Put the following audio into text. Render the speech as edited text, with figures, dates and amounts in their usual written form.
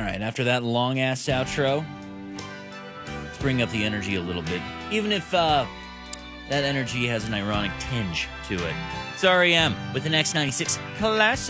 All right, after that long-ass outro, let's bring up the energy a little bit. Even if that energy has an ironic tinge to it. It's REM with the X96 Classic.